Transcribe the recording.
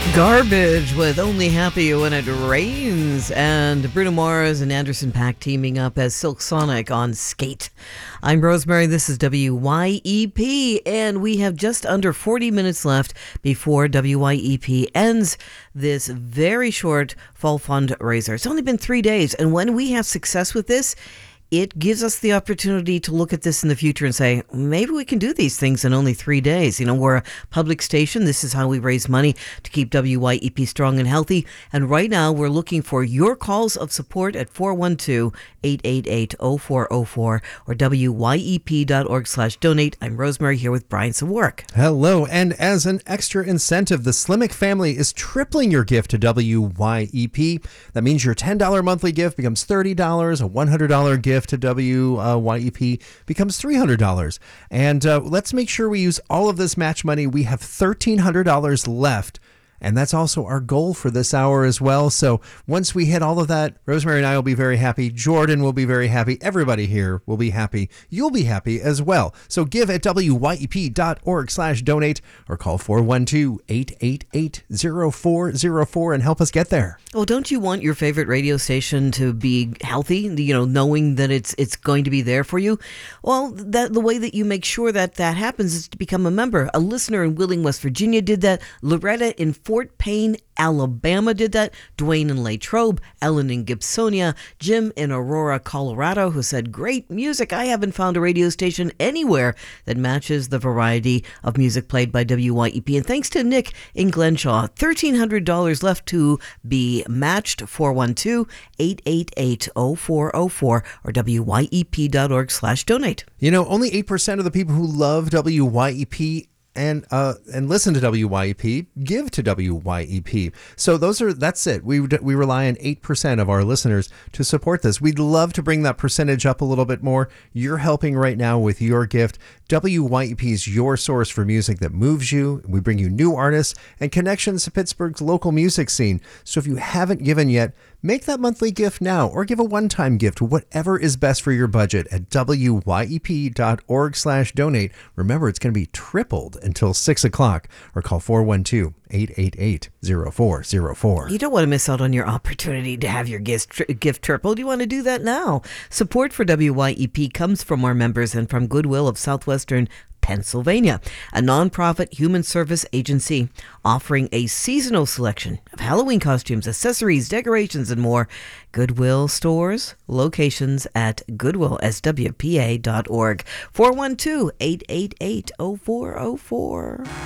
Garbage with Only Happy When It Rains, and Bruno Mars and Anderson .Paak teaming up as Silk Sonic on Skate. I'm Rosemary, this is WYEP, and we have just under 40 minutes left before WYEP ends this very short fall fundraiser. It's only been 3 days, and when we have success with this, it gives us the opportunity to look at this in the future and say, maybe we can do these things in only 3 days. You know, we're a public station. This is how we raise money to keep WYEP strong and healthy. And right now, we're looking for your calls of support at 412-888-0404 or wyep.org/donate. I'm Rosemary here with Brian Sawark. Hello. And as an extra incentive, the Slimek family is tripling your gift to WYEP. That means your $10 monthly gift becomes $30, a $100 gift to WYEP becomes $300. And let's make sure we use all of this match money. We have $1,300 left. And that's also our goal for this hour as well. So once we hit all of that, Rosemary and I will be very happy. Jordan will be very happy. Everybody here will be happy. You'll be happy as well. So give at wyep.org/donate or call 412-888-0404 and help us get there. Well, don't you want your favorite radio station to be healthy, you know, knowing that it's going to be there for you? Well, the way that you make sure that happens is to become a member. A listener in Wheeling, West Virginia did that. Loretta in Fort Payne, Alabama did that. Dwayne in Latrobe, Ellen in Gibsonia, Jim in Aurora, Colorado, who said, great music. I haven't found a radio station anywhere that matches the variety of music played by WYEP. And thanks to Nick in Glenshaw, $1,300 left to be matched. 412-888-0404 or wyep.org/donate. You know, only 8% of the people who love WYEP and listen to WYEP give to WYEP. So that's it. We rely on 8% of our listeners to support this. We'd love to bring that percentage up a little bit more. You're helping right now with your gift. WYEP is your source for music that moves you. We bring you new artists and connections to Pittsburgh's local music scene. So if you haven't given yet, make that monthly gift now or give a one-time gift, whatever is best for your budget at wyep.org/donate. Remember, it's going to be tripled until 6 o'clock or call 412-888-0404. You don't want to miss out on your opportunity to have your gift tripled. You want to do that now. Support for WYEP comes from our members and from Goodwill of Southwestern Pennsylvania, a nonprofit human service agency offering a seasonal selection of Halloween costumes, accessories, decorations, and more. Goodwill stores, locations at goodwillswpa.org. 412-888-0404.